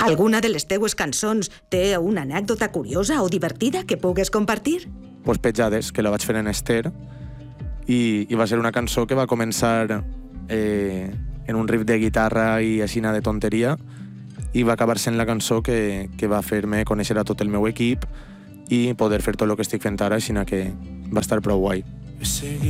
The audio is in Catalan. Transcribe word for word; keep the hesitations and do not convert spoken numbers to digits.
Alguna de les teues cançons té una anècdota curiosa o divertida que pugues compartir? Pues Petjades, que la vaig fer en Esther, i, i va ser una cançó que va començar eh, en un riff de guitarra i aixina de tonteria, i va acabar sent la cançó que, que va fer-me conèixer a tot el meu equip i poder fer tot el que estic fent ara, així que va estar prou guai.